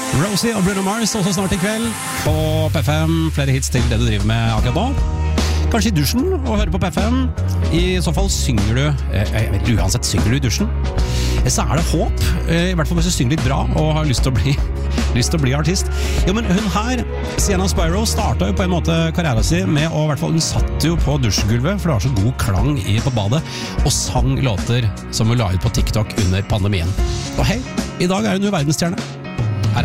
Rosie og Bruno Mars også snart i kveld på P5. Flere hits til det du driver med akkurat nå. Kanskje i dusjen og hører på P5. I så fall synger du, jeg vet ikke, uansett synger du i dusjen. Så er det håp, i hvert fall hvis du synger litt bra og har lyst til å bli artist. Jo, men hun her, Sienna Spyro, startet jo på en måte karrieren sin med å, i hvert fall, hun satt jo på dusjgulvet, for det var så god klang på badet, og sang låter som hun la ut på TikTok under pandemien. Og hei, i dag er hun jo verdensstjerne.